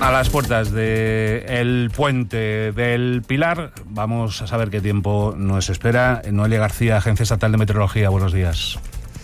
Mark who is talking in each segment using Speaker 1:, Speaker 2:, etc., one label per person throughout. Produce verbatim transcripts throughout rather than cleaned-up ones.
Speaker 1: A las puertas del puente del Pilar, vamos a saber qué tiempo nos espera. Noelia García, Agencia Estatal de Meteorología, buenos días.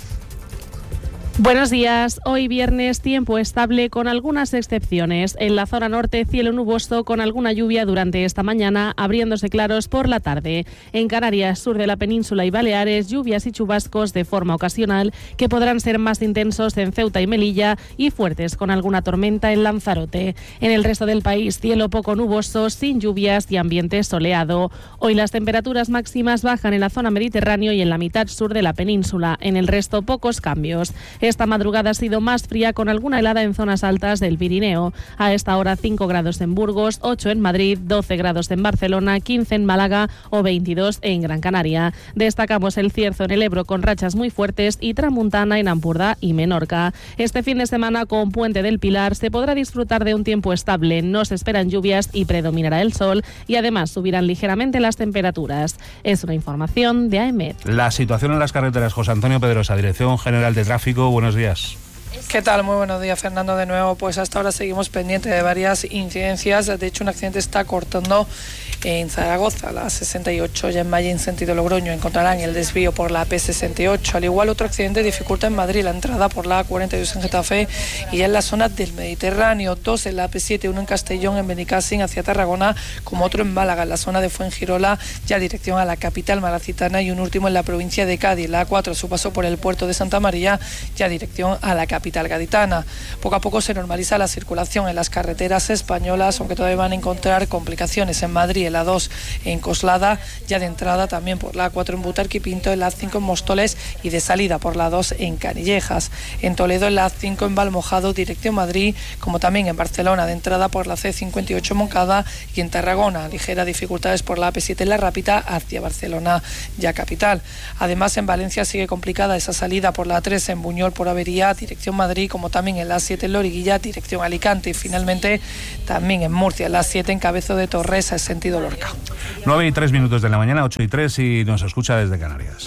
Speaker 2: Buenos días. Hoy viernes, tiempo estable con algunas excepciones. En la zona norte, cielo nuboso con alguna lluvia durante esta mañana, abriéndose claros por la tarde. En Canarias, sur de la península y Baleares, lluvias y chubascos de forma ocasional que podrán ser más intensos en Ceuta y Melilla y fuertes con alguna tormenta en Lanzarote. En el resto del país, cielo poco nuboso, sin lluvias y ambiente soleado. Hoy las temperaturas máximas bajan en la zona mediterránea y en la mitad sur de la península. En el resto, pocos cambios. Esta madrugada ha sido más fría con alguna helada en zonas altas del Pirineo. A esta hora cinco grados en Burgos, ocho en Madrid, doce grados en Barcelona, quince en Málaga o veintidós en Gran Canaria. Destacamos el Cierzo en el Ebro con rachas muy fuertes y tramuntana en Ampurdá y Menorca. Este fin de semana con Puente del Pilar se podrá disfrutar de un tiempo estable. No se esperan lluvias y predominará el sol y además subirán ligeramente las temperaturas. Es una información de A E M E T.
Speaker 1: La situación en las carreteras, José Antonio Pedrosa, Dirección General de Tráfico. Buenos días.
Speaker 3: ¿Qué tal? Muy buenos días, Fernando, de nuevo. Pues hasta ahora seguimos pendientes de varias incidencias. De hecho, un accidente está cortando en Zaragoza, la sesenta y ocho, ya en Mallín, en sentido Logroño. Encontrarán el desvío por la P sesenta y ocho. Al igual, otro accidente dificulta en Madrid la entrada por la A cuarenta y dos en Getafe y ya en la zona del Mediterráneo. Dos en la P siete, uno en Castellón, en Benicàssim, hacia Tarragona, como otro en Málaga, en la zona de Fuengirola, ya dirección a la capital malacitana, y un último en la provincia de Cádiz, la A cuatro, a su paso por el puerto de Santa María, ya dirección a la capital gaditana. Poco a poco se normaliza la circulación en las carreteras españolas, aunque todavía van a encontrar complicaciones en Madrid, en la dos en Coslada, ya de entrada también por la A cuatro en Butarque y Pinto, en la A cinco en Móstoles y de salida por la dos en Canillejas. En Toledo, en la A cinco en Valmojado, dirección Madrid, como también en Barcelona, de entrada por la C cincuenta y ocho en Moncada, y en Tarragona, ligeras dificultades por la A P siete en La Rápita hacia Barcelona, ya capital. Además, en Valencia sigue complicada esa salida por la A tres en Buñol por avería, dirección Madrid, como también en la A siete en Loriguilla, dirección Alicante, y finalmente también en Murcia, en la A siete en Cabezo de Torres, en sentido Lorca.
Speaker 1: nueve y tres minutos de la mañana, ocho y tres, y nos escucha desde Canarias.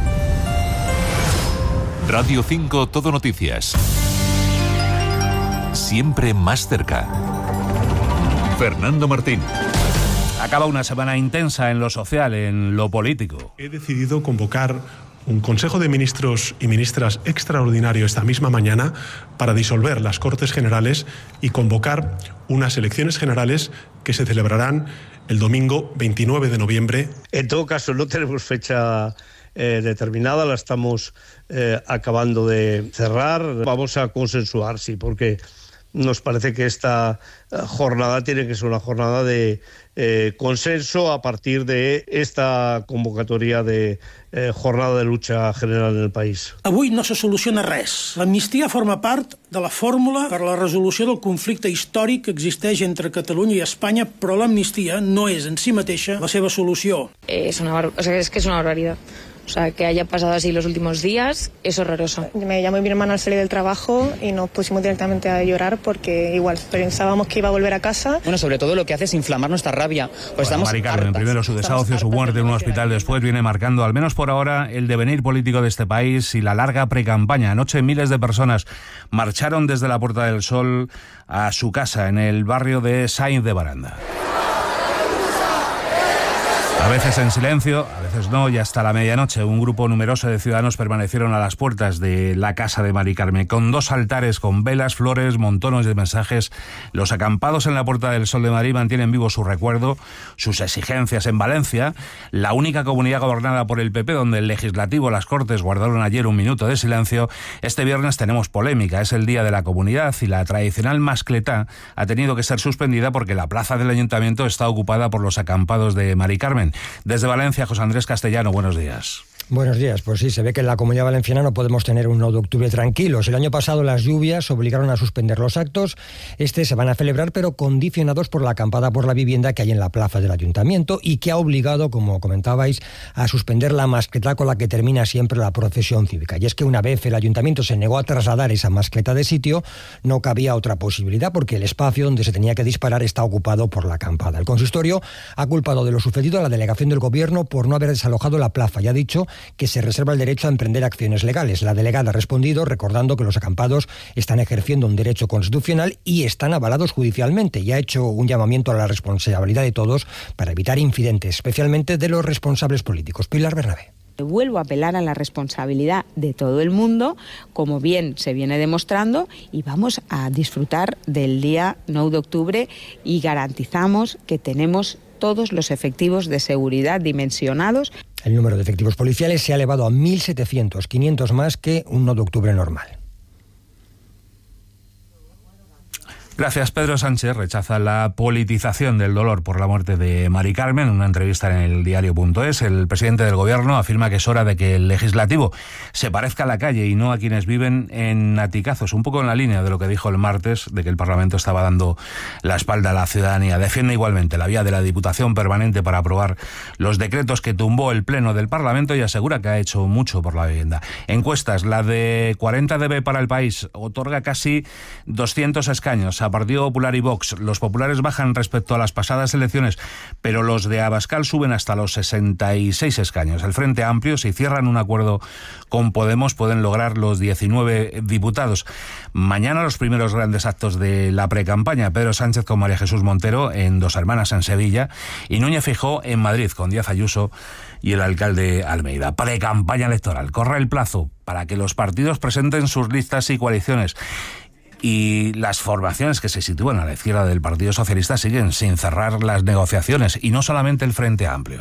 Speaker 4: Radio cinco Todo Noticias. Siempre más cerca. Fernando Martín.
Speaker 1: Acaba una semana intensa en lo social, en lo político.
Speaker 5: He decidido convocar un Consejo de Ministros y Ministras extraordinario esta misma mañana para disolver las Cortes Generales y convocar unas elecciones generales que se celebrarán el domingo veintinueve de noviembre.
Speaker 6: En todo caso, no tenemos fecha eh, determinada, la estamos eh, acabando de cerrar. Vamos a consensuar, sí, porque nos parece que esta jornada tiene que ser una jornada de eh, consenso a partir de esta convocatoria de eh, jornada de lucha general en el país.
Speaker 7: Avui no se soluciona res. L'amnistia forma part de la fórmula per a la resolució del conflicte històric que existeix entre Catalunya i Espanya, però l'amnistia no és en si mateixa la seva solució.
Speaker 8: Es una bar- o sea, es que es una barbaridad. O sea, que haya pasado así los últimos días es horroroso.
Speaker 9: Me llamó mi hermano al salir del trabajo y nos pusimos directamente a llorar porque igual pensábamos que iba a volver a casa.
Speaker 10: Bueno, sobre todo lo que hace es inflamar nuestra rabia. Pues
Speaker 1: Bueno,
Speaker 10: estamos
Speaker 1: Mari Carmen,
Speaker 10: hartas.
Speaker 1: primero su desahucio, su muerte en un hospital después, viene marcando, al menos por ahora, el devenir político de este país y la larga precampaña. Anoche miles de personas marcharon desde la Puerta del Sol a su casa en el barrio de Sainz de Baranda. A veces en silencio, a veces no, y hasta la medianoche un grupo numeroso de ciudadanos permanecieron a las puertas de la casa de Mari Carmen, con dos altares, con velas, flores, montones de mensajes. Los acampados en la Puerta del Sol de Madrid mantienen vivo su recuerdo, sus exigencias. En Valencia, la única comunidad gobernada por el P P, donde el Legislativo, las Cortes guardaron ayer un minuto de silencio, este viernes tenemos polémica. Es el Día de la Comunidad y la tradicional mascletá ha tenido que ser suspendida porque la plaza del Ayuntamiento está ocupada por los acampados de Mari Carmen. Desde Valencia, José Andrés Castellano, buenos días.
Speaker 11: Buenos días. Pues sí, se ve que en la Comunidad Valenciana no podemos tener un nueve de octubre tranquilos. El año pasado las lluvias obligaron a suspender los actos. Este se van a celebrar, pero condicionados por la acampada por la vivienda que hay en la plaza del Ayuntamiento y que ha obligado, como comentabais, a suspender la mascletá con la que termina siempre la procesión cívica. Y es que una vez el Ayuntamiento se negó a trasladar esa mascletá de sitio, no cabía otra posibilidad porque el espacio donde se tenía que disparar está ocupado por la acampada. El consistorio ha culpado de lo sucedido a la delegación del Gobierno por no haber desalojado la plaza y ha dicho que se reserva el derecho a emprender acciones legales. La delegada ha respondido recordando que los acampados están ejerciendo un derecho constitucional y están avalados judicialmente, y ha hecho un llamamiento a la responsabilidad de todos para evitar incidentes, especialmente de los responsables políticos. Pilar Bernabé.
Speaker 12: Vuelvo a apelar a la responsabilidad de todo el mundo, como bien se viene demostrando, y vamos a disfrutar del día nueve de octubre y garantizamos que tenemos todos los efectivos de seguridad dimensionados.
Speaker 11: El número de efectivos policiales se ha elevado a mil setecientos, quinientos más que un nueve de octubre normal.
Speaker 1: Gracias. Pedro Sánchez rechaza la politización del dolor por la muerte de Mari Carmen. En una entrevista en el diario punto es, el presidente del Gobierno afirma que es hora de que el legislativo se parezca a la calle y no a quienes viven en aticazos. Un poco en la línea de lo que dijo el martes, de que el Parlamento estaba dando la espalda a la ciudadanía. Defiende igualmente la vía de la Diputación Permanente para aprobar los decretos que tumbó el Pleno del Parlamento y asegura que ha hecho mucho por la vivienda. Encuestas, la de cuarenta D B para El País otorga casi doscientos escaños a Partido Popular y Vox. Los populares bajan respecto a las pasadas elecciones, pero los de Abascal suben hasta los sesenta y seis escaños. El Frente Amplio, si cierran un acuerdo con Podemos, pueden lograr los diecinueve diputados. Mañana los primeros grandes actos de la precampaña. Pedro Sánchez con María Jesús Montero en Dos Hermanas en Sevilla y Núñez Feijóo en Madrid con Díaz Ayuso y el alcalde Almeida. Precampaña electoral. Corre el plazo para que los partidos presenten sus listas y coaliciones. Y las formaciones que se sitúan a la izquierda del Partido Socialista siguen sin cerrar las negociaciones, y no solamente el Frente Amplio.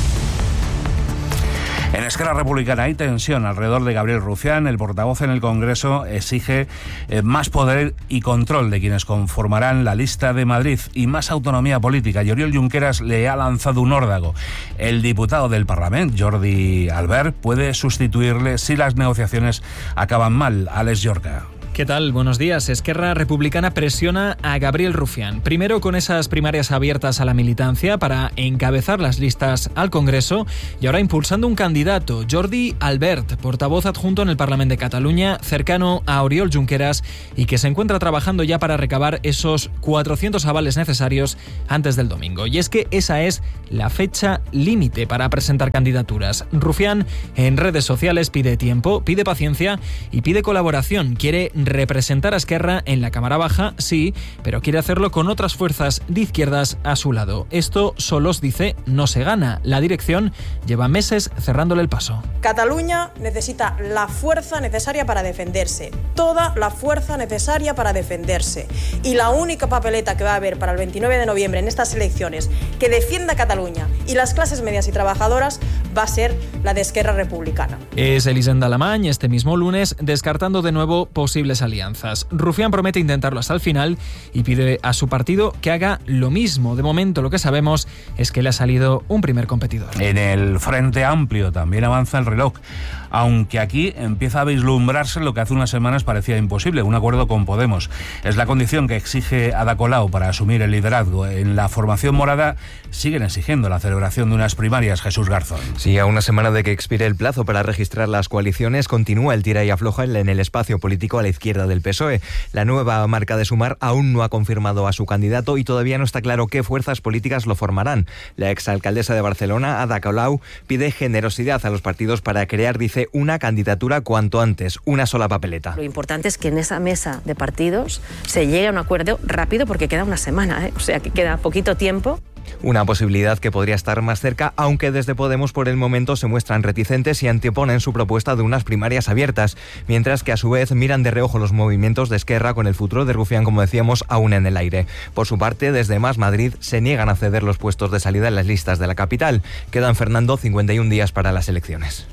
Speaker 1: En Esquerra Republicana hay tensión alrededor de Gabriel Rufián. El portavoz en el Congreso exige eh, más poder y control de quienes conformarán la lista de Madrid y más autonomía política. Y Oriol Junqueras le ha lanzado un órdago. El diputado del Parlamento, Jordi Albert, puede sustituirle si las negociaciones acaban mal. Alex Llorca.
Speaker 13: ¿Qué tal? Buenos días. Esquerra Republicana presiona a Gabriel Rufián. Primero con esas primarias abiertas a la militancia para encabezar las listas al Congreso y ahora impulsando un candidato, Jordi Albert, portavoz adjunto en el Parlamento de Cataluña, cercano a Oriol Junqueras y que se encuentra trabajando ya para recabar esos cuatrocientos avales necesarios antes del domingo. Y es que esa es la fecha límite para presentar candidaturas. Rufián en redes sociales pide tiempo, pide paciencia y pide colaboración. Quiere representar a Esquerra en la Cámara Baja, sí, pero quiere hacerlo con otras fuerzas de izquierdas a su lado. Esto, solos, dice, no se gana. La dirección lleva meses cerrándole el paso.
Speaker 14: Cataluña necesita la fuerza necesaria para defenderse, toda la fuerza necesaria para defenderse. Y la única papeleta que va a haber para el veintinueve de noviembre en estas elecciones que defienda Cataluña y las clases medias y trabajadoras va a ser la de Esquerra Republicana.
Speaker 13: Es Elisenda Alamany este mismo lunes descartando de nuevo posibles alianzas. Rufián promete intentarlo hasta el final y pide a su partido que haga lo mismo. De momento lo que sabemos es que le ha salido un primer competidor.
Speaker 1: En el Frente Amplio también avanza el reloj, aunque aquí empieza a vislumbrarse lo que hace unas semanas parecía imposible, un acuerdo con Podemos. Es la condición que exige Ada Colau para asumir el liderazgo. En la formación morada siguen exigiendo la celebración de unas primarias. Jesús Garzón.
Speaker 15: Sí, a una semana de que expire el plazo para registrar las coaliciones, continúa el tira y afloja en el espacio político a la izquierda del P S O E. La nueva marca de Sumar aún no ha confirmado a su candidato y todavía no está claro qué fuerzas políticas lo formarán. La exalcaldesa de Barcelona, Ada Colau, pide generosidad a los partidos para crear, dice, una candidatura cuanto antes, una sola papeleta.
Speaker 16: Lo importante es que en esa mesa de partidos se llegue a un acuerdo rápido porque queda una semana, ¿eh? O sea que queda poquito tiempo.
Speaker 15: Una posibilidad que podría estar más cerca, aunque desde Podemos por el momento se muestran reticentes y anteponen su propuesta de unas primarias abiertas, mientras que a su vez miran de reojo los movimientos de Esquerra con el futuro de Rufián, como decíamos, aún en el aire. Por su parte, desde Más Madrid se niegan a ceder los puestos de salida en las listas de la capital. Quedan, Fernando, cincuenta y un días para las elecciones.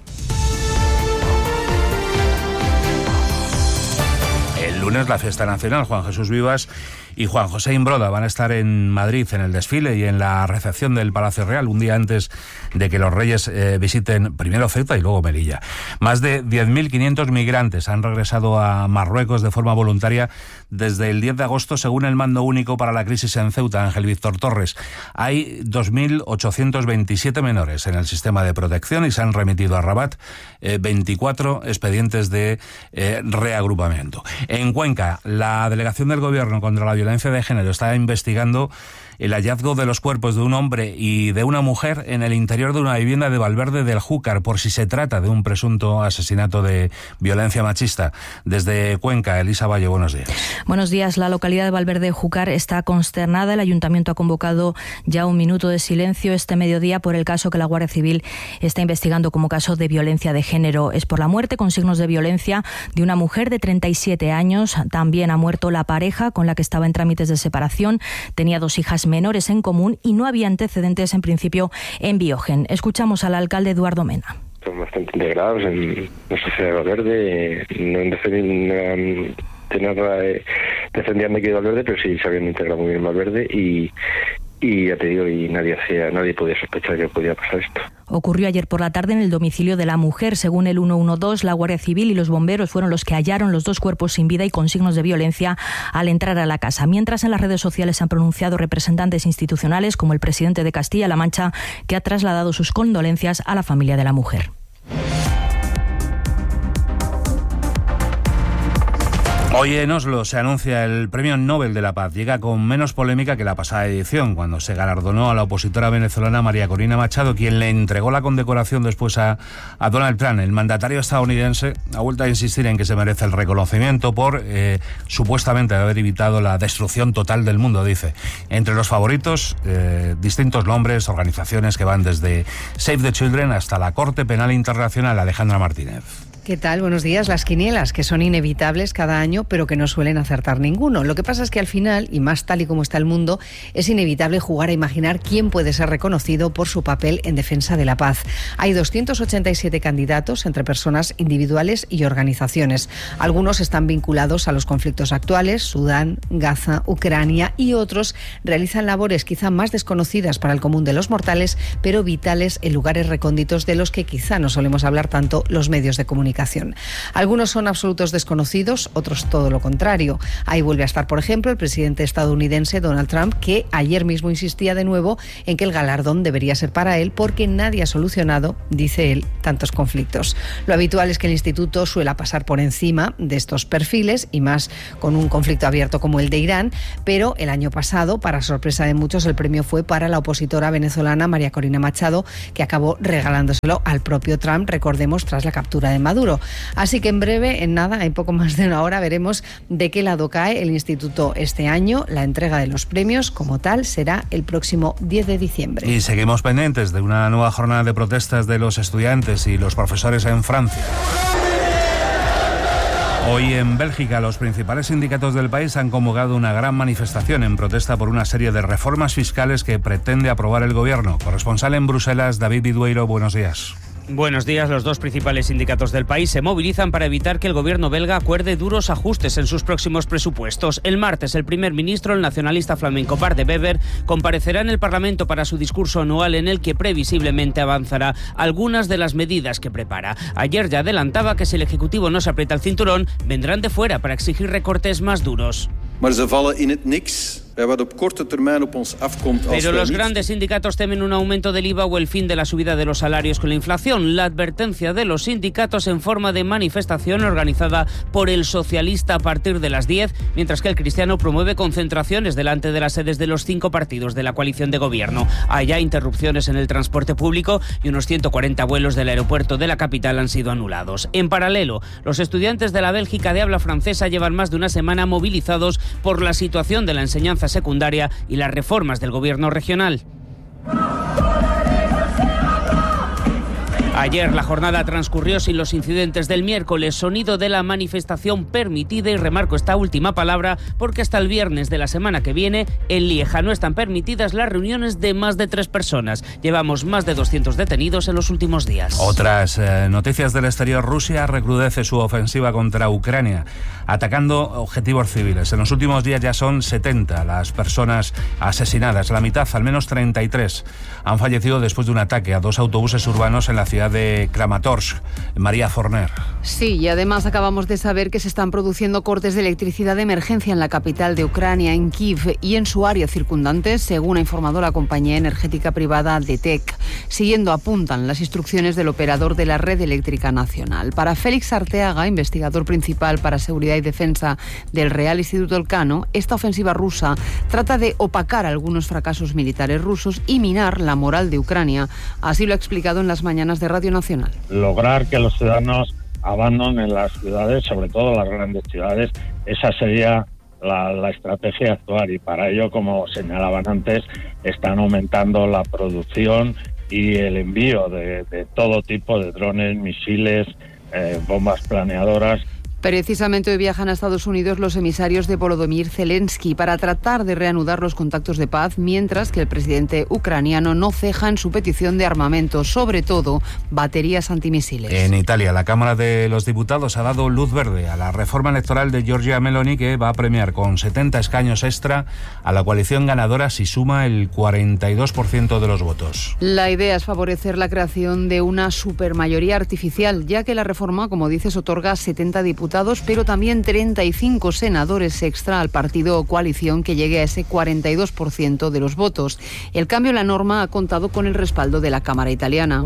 Speaker 1: El lunes la fiesta nacional. Juan Jesús Vivas y Juan José Imbroda van a estar en Madrid en el desfile y en la recepción del Palacio Real, un día antes de que los Reyes eh, visiten primero Ceuta y luego Melilla. Más de diez mil quinientos migrantes han regresado a Marruecos de forma voluntaria desde el diez de agosto, según el Mando Único para la Crisis en Ceuta, Ángel Víctor Torres. Hay dos mil ochocientos veintisiete menores en el sistema de protección y se han remitido a Rabat eh, veinticuatro expedientes de eh, reagrupamiento. En Cuenca, la Delegación del Gobierno contra la Violencia Violencia de Género está investigando el hallazgo de los cuerpos de un hombre y de una mujer en el interior de una vivienda de Valverde del Júcar, por si se trata de un presunto asesinato de violencia machista. Desde Cuenca, Elisa Valle, buenos días.
Speaker 17: Buenos días. La localidad de Valverde del Júcar está consternada. El ayuntamiento ha convocado ya un minuto de silencio este mediodía por el caso que la Guardia Civil está investigando como caso de violencia de género. Es por la muerte con signos de violencia de una mujer de treinta y siete años. También ha muerto la pareja con la que estaba en trámites de separación. Tenía dos hijas menores en común y no había antecedentes en principio en Biogen. Escuchamos al alcalde Eduardo Mena.
Speaker 18: Son bastante integrados en la sociedad de Valverde, no defendían nada, defendían de aquí de Valverde, pero sí se habían integrado muy bien en Valverde y, y ya te digo, y nadie hacía, nadie podía sospechar que podía pasar esto.
Speaker 17: Ocurrió ayer por la tarde en el domicilio de la mujer. Según el ciento doce, la Guardia Civil y los bomberos fueron los que hallaron los dos cuerpos sin vida y con signos de violencia al entrar a la casa. Mientras en las redes sociales se han pronunciado representantes institucionales como el presidente de Castilla-La Mancha, que ha trasladado sus condolencias a la familia de la mujer.
Speaker 1: Hoy en Oslo se anuncia el Premio Nobel de la Paz. Llega con menos polémica que la pasada edición, cuando se galardonó a la opositora venezolana María Corina Machado, quien le entregó la condecoración después a, a Donald Trump. El mandatario estadounidense ha vuelto a insistir en que se merece el reconocimiento por eh, supuestamente haber evitado la destrucción total del mundo, dice. Entre los favoritos, eh, distintos nombres, organizaciones que van desde Save the Children hasta la Corte Penal Internacional. Alejandra Martínez.
Speaker 19: ¿Qué tal? Buenos días. Las quinielas, que son inevitables cada año, pero que no suelen acertar ninguno. Lo que pasa es que al final, y más tal y como está el mundo, es inevitable jugar a imaginar quién puede ser reconocido por su papel en defensa de la paz. Hay doscientos ochenta y siete candidatos entre personas individuales y organizaciones. Algunos están vinculados a los conflictos actuales, Sudán, Gaza, Ucrania, y otros realizan labores quizá más desconocidas para el común de los mortales, pero vitales en lugares recónditos de los que quizá no solemos hablar tanto los medios de comunicación. Algunos son absolutos desconocidos, otros todo lo contrario. Ahí vuelve a estar, por ejemplo, el presidente estadounidense Donald Trump, que ayer mismo insistía de nuevo en que el galardón debería ser para él porque nadie ha solucionado, dice él, tantos conflictos. Lo habitual es que el instituto suela pasar por encima de estos perfiles, y más con un conflicto abierto como el de Irán, pero el año pasado, para sorpresa de muchos, el premio fue para la opositora venezolana María Corina Machado, que acabó regalándoselo al propio Trump, recordemos, tras la captura de Maduro. Así que en breve, en nada, en poco más de una hora, veremos de qué lado cae el instituto este año. La entrega de los premios, como tal, será el próximo diez de diciembre.
Speaker 1: Y seguimos pendientes de una nueva jornada de protestas de los estudiantes y los profesores en Francia. Hoy en Bélgica los principales sindicatos del país han convocado una gran manifestación en protesta por una serie de reformas fiscales que pretende aprobar el gobierno. Corresponsal en Bruselas, David Bidueiro, buenos días.
Speaker 20: Buenos días. Los dos principales sindicatos del país se movilizan para evitar que el gobierno belga acuerde duros ajustes en sus próximos presupuestos. El martes, el primer ministro, el nacionalista flamenco Bart de Wever, comparecerá en el Parlamento para su discurso anual en el que previsiblemente avanzará algunas de las medidas que prepara. Ayer ya adelantaba que si el Ejecutivo no se aprieta el cinturón, vendrán de fuera para exigir recortes más duros.
Speaker 21: Maar ze vallen in het niks bij wat op korte termijn op ons afkomt.
Speaker 20: Pero los grandes sindicatos temen un aumento del I V A o el fin de la subida de los salarios con la inflación. La advertencia de los sindicatos en forma de manifestación organizada por el socialista a partir de las diez, mientras que el cristiano promueve concentraciones delante de las sedes de los cinco partidos de la coalición de gobierno. Hay interrupciones en el transporte público y unos ciento cuarenta vuelos del aeropuerto de la capital han sido anulados. En paralelo, los estudiantes de la Bélgica de habla francesa llevan más de una semana movilizados por la situación de la enseñanza secundaria y las reformas del gobierno regional. Ayer la jornada transcurrió sin los incidentes del miércoles, sonido de la manifestación permitida, y remarco esta última palabra porque hasta el viernes de la semana que viene en Lieja no están permitidas las reuniones de más de tres personas. Llevamos más de doscientos detenidos en los últimos días.
Speaker 1: Otras eh, noticias del exterior. Rusia recrudece su ofensiva contra Ucrania, atacando objetivos civiles. En los últimos días ya son setenta las personas asesinadas, la mitad, al menos treinta y tres, han fallecido después de un ataque a dos autobuses urbanos en la ciudad de Kramatorsk. María Forner.
Speaker 2: Sí, y además acabamos de saber que se están produciendo cortes de electricidad de emergencia en la capital de Ucrania, en Kiev, y en su área circundante, según ha informado la compañía energética privada D T E C. Siguiendo apuntan las instrucciones del operador de la red eléctrica nacional. Para Félix Arteaga, investigador principal para seguridad y defensa del Real Instituto Elcano, esta ofensiva rusa trata de opacar algunos fracasos militares rusos y minar la moral de Ucrania. Así lo ha explicado en las mañanas de Radio Nacional.
Speaker 22: Lograr que los ciudadanos abandonen las ciudades, sobre todo las grandes ciudades, esa sería la, la estrategia de actuar, y para ello, como señalaban antes, están aumentando la producción y el envío de, de todo tipo de drones, misiles, eh, bombas planeadoras.
Speaker 2: Precisamente hoy viajan a Estados Unidos los emisarios de Volodymyr Zelensky para tratar de reanudar los contactos de paz, mientras que el presidente ucraniano no ceja en su petición de armamento, sobre todo baterías antimisiles.
Speaker 1: En Italia, la Cámara de los Diputados ha dado luz verde a la reforma electoral de Giorgia Meloni, que va a premiar con setenta escaños extra a la coalición ganadora si suma el cuarenta y dos por ciento de los votos.
Speaker 2: La idea es favorecer la creación de una supermayoría artificial, ya que la reforma, como dices, otorga setenta diputados, pero también treinta y cinco senadores extra al partido o coalición que llegue a ese cuarenta y dos por ciento de los votos. El cambio en la norma ha contado con el respaldo de la Cámara italiana.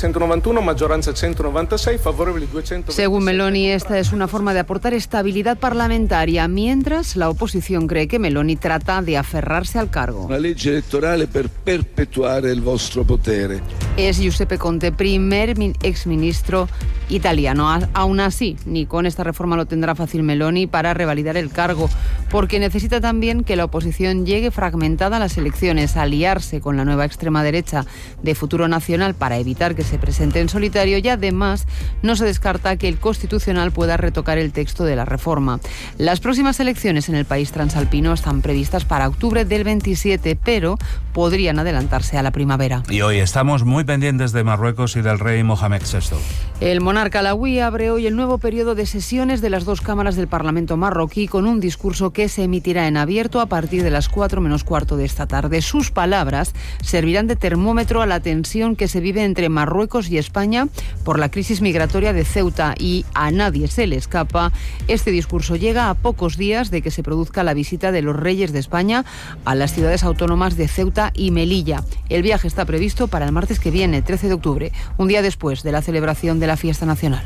Speaker 2: Según Meloni, esta es una forma de aportar estabilidad parlamentaria, mientras la oposición cree que Meloni trata de aferrarse al cargo.
Speaker 23: Una ley electoral para perpetuar el vostro potere.
Speaker 2: Es Giuseppe Conte, primer exministro italiano. Aún así, ni con esta reforma lo tendrá fácil Meloni para revalidar el cargo, porque necesita también que la oposición llegue fragmentada a las elecciones, aliarse con la nueva extrema derecha de Futuro Nacional para evitar que se presente en solitario, y además no se descarta que el Constitucional pueda retocar el texto de la reforma. Las próximas elecciones en el país transalpino están previstas para octubre del veintisiete, pero podrían adelantarse a la primavera.
Speaker 1: Y hoy estamos muy pendientes de Marruecos y del rey Mohamed sexto.
Speaker 2: El monarca alauí abre hoy el nuevo periodo de sesiones de las dos cámaras del Parlamento marroquí con un discurso que se emitirá en abierto a partir de las cuatro menos cuarto de esta tarde. Sus palabras servirán de termómetro a la tensión que se vive entre Marruecos y España por la crisis migratoria de Ceuta, y a nadie se le escapa. Este discurso llega a pocos días de que se produzca la visita de los reyes de España a las ciudades autónomas de Ceuta y Melilla. El viaje está previsto para el martes que viene, trece de octubre, un día después de la celebración de la fiesta nacional.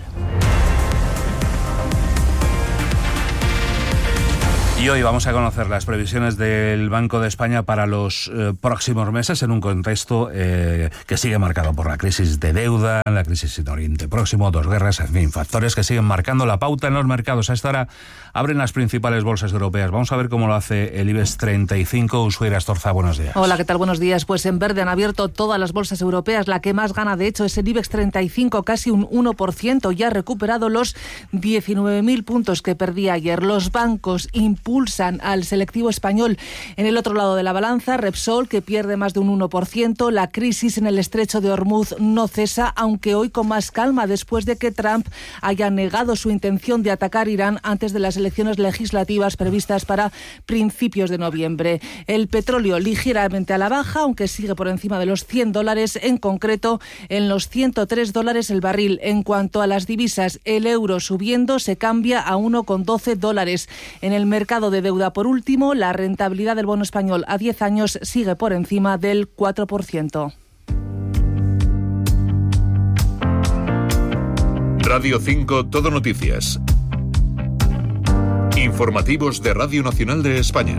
Speaker 1: Y hoy vamos a conocer las previsiones del Banco de España para los eh, próximos meses, en un contexto eh, que sigue marcado por la crisis de deuda, la crisis en Oriente Próximo, dos guerras, en fin, factores que siguen marcando la pauta en los mercados. A esta hora abren las principales bolsas europeas. Vamos a ver cómo lo hace el IBEX treinta y cinco. Ushuaira Astorza, buenos días.
Speaker 24: Hola, ¿qué tal? Buenos días. Pues en verde han abierto todas las bolsas europeas. La que más gana, de hecho, es el IBEX treinta y cinco, casi un uno por ciento. Ya ha recuperado los diecinueve mil puntos que perdía ayer. Los bancos impulsan al selectivo español. En el otro lado de la balanza, Repsol, que pierde más de un uno por ciento. La crisis en el estrecho de Hormuz no cesa, aunque hoy con más calma, después de que Trump haya negado su intención de atacar Irán antes de las elecciones legislativas previstas para principios de noviembre. El petróleo ligeramente a la baja, aunque sigue por encima de los cien dólares, en concreto en los ciento tres dólares el barril. En cuanto a las divisas, el euro subiendo se cambia a uno con doce dólares. En el mercado de deuda, por último, la rentabilidad del bono español a diez años sigue por encima del cuatro por ciento.
Speaker 4: Radio cinco Todo Noticias. Informativos de Radio Nacional de España.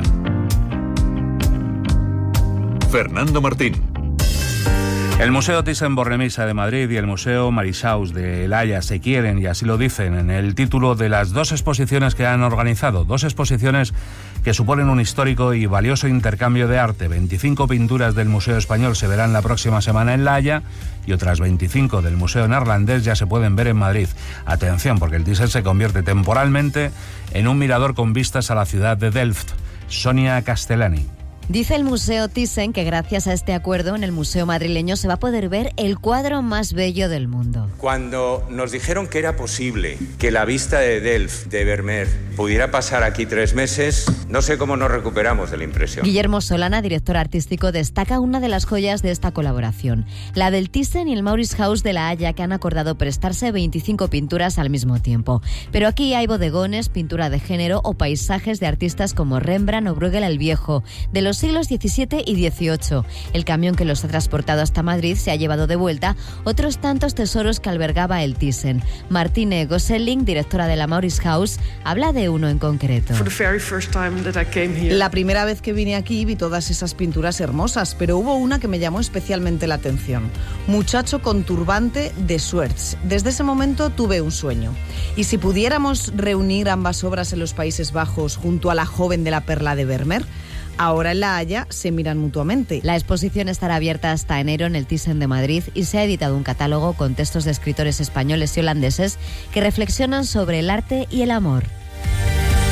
Speaker 4: Fernando Martín.
Speaker 1: El Museo Thyssen-Bornemisza de Madrid y el Museo Marishaus de La Haya se quieren, y así lo dicen en el título de las dos exposiciones que han organizado. Dos exposiciones que suponen un histórico y valioso intercambio de arte. veinticinco pinturas del Museo Español se verán la próxima semana en La Haya, y otras veinticinco del Museo Neerlandés ya se pueden ver en Madrid. Atención, porque el Thyssen se convierte temporalmente en un mirador con vistas a la ciudad de Delft. Sonia Castellani.
Speaker 3: Dice el Museo Thyssen que gracias a este acuerdo en el Museo madrileño se va a poder ver el cuadro más bello del mundo.
Speaker 5: Cuando nos dijeron que era posible que la vista de Delft, de Vermeer, pudiera pasar aquí tres meses, no sé cómo nos recuperamos de la impresión.
Speaker 3: Guillermo Solana, director artístico, destaca una de las joyas de esta colaboración, la del Thyssen y el Mauritshuis de La Haya, que han acordado prestarse veinticinco pinturas al mismo tiempo. Pero aquí hay bodegones, pintura de género o paisajes de artistas como Rembrandt o Bruegel el Viejo, de los siglos diecisiete y dieciocho. El camión que los ha transportado hasta Madrid se ha llevado de vuelta otros tantos tesoros que albergaba el Thyssen. Martine Gosselin, directora de la Mauritshuis, habla de uno en concreto.
Speaker 6: La primera vez que vine aquí vi todas esas pinturas hermosas, pero hubo una que me llamó especialmente la atención. Muchacho con turbante de Swerts. Desde ese momento tuve un sueño. Y si pudiéramos reunir ambas obras en los Países Bajos junto a La joven de la perla de Vermeer, ahora en La Haya se miran mutuamente.
Speaker 3: La exposición estará abierta hasta enero en el Thyssen de Madrid y se ha editado un catálogo con textos de escritores españoles y holandeses que reflexionan sobre el arte y el amor.